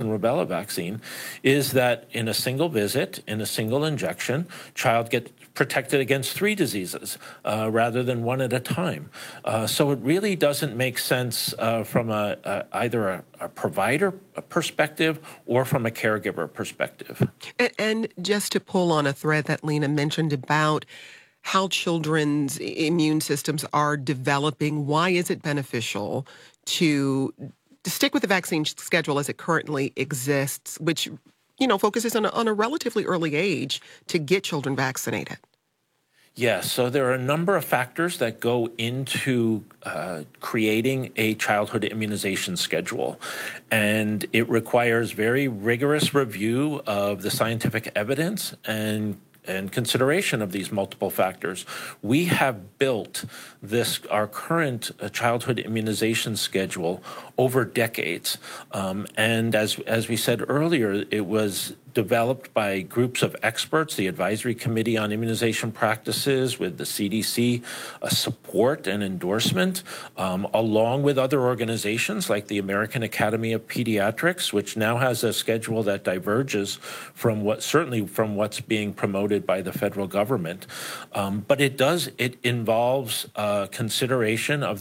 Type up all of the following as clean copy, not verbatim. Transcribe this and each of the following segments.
and rubella vaccine is that in a single visit, in a single injection, child gets protected against 3 diseases rather than 1 at a time. So it really doesn't make sense from either a provider perspective or from a caregiver perspective. And just to pull on a thread that Lena mentioned about how children's immune systems are developing, why is it beneficial to stick with the vaccine schedule as it currently exists, which, focuses on a relatively early age to get children vaccinated? Yes, so there are a number of factors that go into creating a childhood immunization schedule, and it requires very rigorous review of the scientific evidence and consideration of these multiple factors. We have built our current childhood immunization schedule over decades. And as we said earlier, it was developed by groups of experts, the Advisory Committee on Immunization Practices with the CDC support and endorsement, along with other organizations like the American Academy of Pediatrics, which now has a schedule that diverges from what's being promoted by the federal government. But it involves consideration of the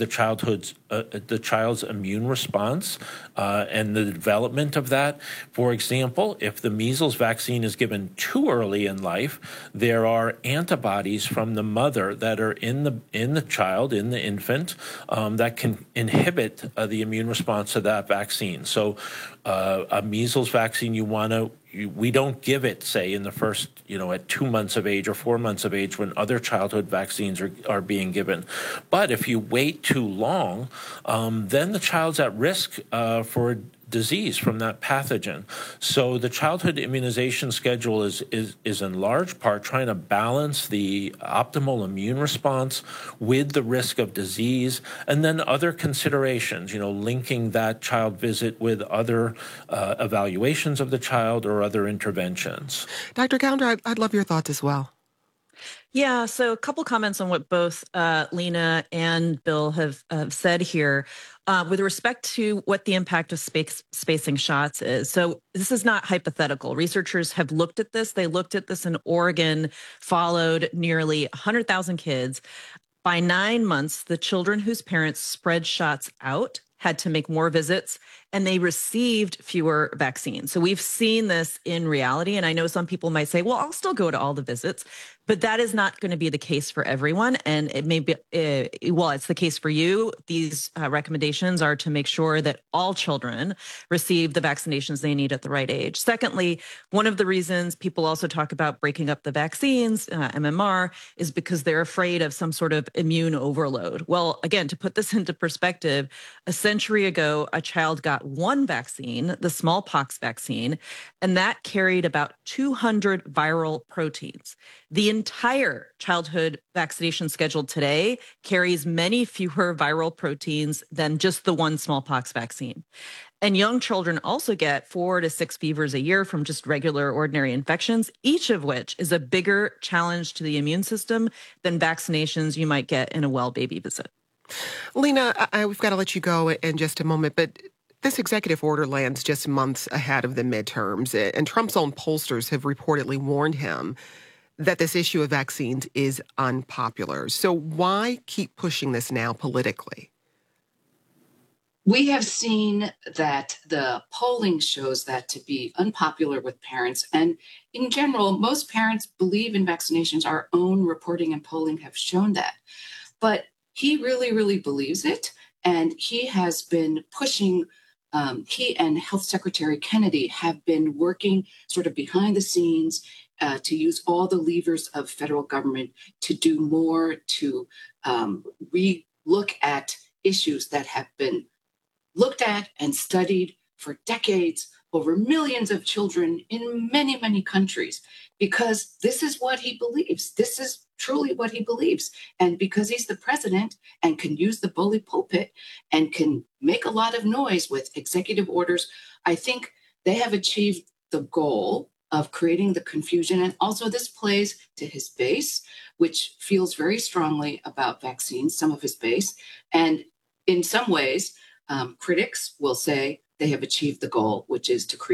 child's immune response and the development of that. For example, if the measles vaccine is given too early in life, there are antibodies from the mother that are in the infant, that can inhibit the immune response to that vaccine. So a measles vaccine, we don't give it, say, in the first, at 2 months of age or 4 months of age when other childhood vaccines are being given. But if you wait too long, then the child's at risk for disease from that pathogen. So the childhood immunization schedule is in large part trying to balance the optimal immune response with the risk of disease, and then other considerations, linking that child visit with other evaluations of the child or other interventions. Dr. Calendar, I'd love your thoughts as well. Yeah, so a couple comments on what both Lena and Bill have said here. With respect to what the impact of spacing shots is. So this is not hypothetical. Researchers have looked at this. They looked at this in Oregon, followed nearly 100,000 kids. By 9 months, the children whose parents spread shots out had to make more visits, and they received fewer vaccines. So we've seen this in reality. And I know some people might say, well, I'll still go to all the visits, but that is not going to be the case for everyone. And it may be, it's the case for you. These recommendations are to make sure that all children receive the vaccinations they need at the right age. Secondly, one of the reasons people also talk about breaking up the vaccines, MMR, is because they're afraid of some sort of immune overload. Well, again, to put this into perspective, a century ago, a child got 1 vaccine, the smallpox vaccine, and that carried about 200 viral proteins. The entire childhood vaccination schedule today carries many fewer viral proteins than just the 1 smallpox vaccine. And young children also get 4 to 6 fevers a year from just regular ordinary infections, each of which is a bigger challenge to the immune system than vaccinations you might get in a well baby visit. Lena, we've got to let you go in just a moment, but this executive order lands just months ahead of the midterms, and Trump's own pollsters have reportedly warned him that this issue of vaccines is unpopular. So why keep pushing this now politically? We have seen that the polling shows that to be unpopular with parents. And in general, most parents believe in vaccinations. Our own reporting and polling have shown that. But he really, really believes it. And he has been pushing. He and Health Secretary Kennedy have been working sort of behind the scenes to use all the levers of federal government to do more to re-look at issues that have been looked at and studied for decades over millions of children in many, many countries, because this is what he believes. This is truly what he believes. And because he's the president and can use the bully pulpit and can make a lot of noise with executive orders, I think they have achieved the goal of creating the confusion. And also this plays to his base, which feels very strongly about vaccines, some of his base. And in some ways, critics will say they have achieved the goal, which is to create